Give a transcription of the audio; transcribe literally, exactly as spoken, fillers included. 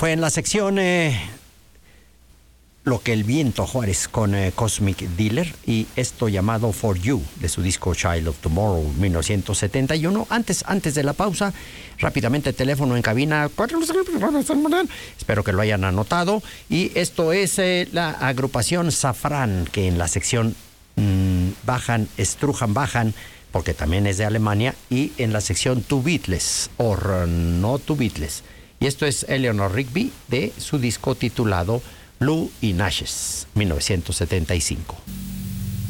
Fue en la sección eh, Lo que el viento Juárez con eh, Cosmic Dealer y esto llamado For You de su disco Child of Tomorrow mil novecientos setenta y uno. Antes, antes de la pausa, rápidamente teléfono en cabina. Espero que lo hayan anotado. Y esto es eh, la agrupación Safran, que en la sección mmm, bajan, estrujan, bajan, porque también es de Alemania, y en la sección To Beatles, o no To Beatles. Y esto es Eleanor Rigby de su disco titulado Blue in Ashes, mil novecientos setenta y cinco.